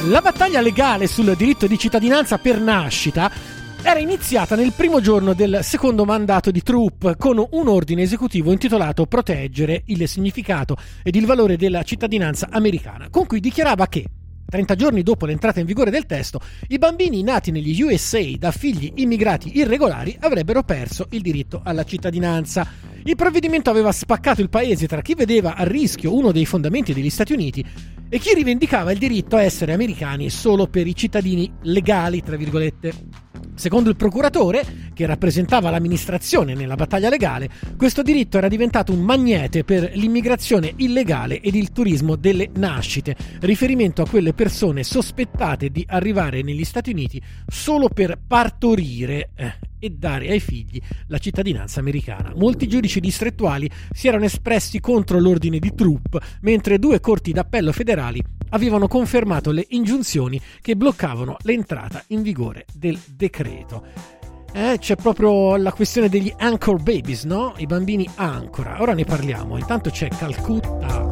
La battaglia legale sul diritto di cittadinanza per nascita era iniziata nel primo giorno del secondo mandato di Throop con un ordine esecutivo intitolato Proteggere il significato ed il valore della cittadinanza americana, con cui dichiarava che 30 giorni dopo l'entrata in vigore del testo, i bambini nati negli USA da figli immigrati irregolari avrebbero perso il diritto alla cittadinanza. Il provvedimento aveva spaccato il paese tra chi vedeva a rischio uno dei fondamenti degli Stati Uniti e chi rivendicava il diritto a essere americani solo per i cittadini legali, tra virgolette. Secondo il procuratore, che rappresentava l'amministrazione nella battaglia legale, questo diritto era diventato un magnete per l'immigrazione illegale ed il turismo delle nascite, riferimento a quelle persone sospettate di arrivare negli Stati Uniti solo per partorire e dare ai figli la cittadinanza americana. Molti giudici distrettuali si erano espressi contro l'ordine di Throop, mentre 2 corti d'appello federali avevano confermato le ingiunzioni che bloccavano l'entrata in vigore del decreto. C'è proprio la questione degli anchor babies, no? I bambini ancora. Ora ne parliamo. Intanto c'è Calcutta.